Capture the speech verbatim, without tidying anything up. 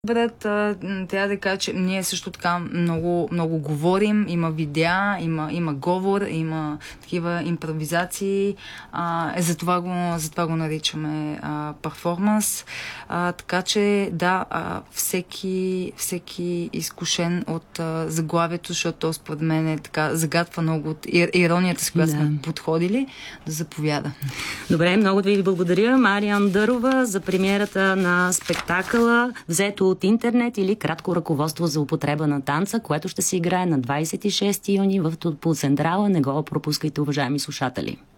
Брат, трябва да кажа, че ние също така много, много говорим, има видеа, има, има говор, има такива импровизации, а, е, затова, го, затова го наричаме а, перформанс. А, така че да, а, всеки, всеки изкушен от а, заглавието, защото то според мен е така загатва много от иронията, с която да. сме подходили, да заповяда. Добре, много ви благодаря, Мария Андърова, за премиерата на спектакъла "Взето от интернет" или "Кратко ръководство за употреба на танца", което ще се играе на двадесет и шести юни в По Централа. Не го пропускайте, уважаеми слушатели.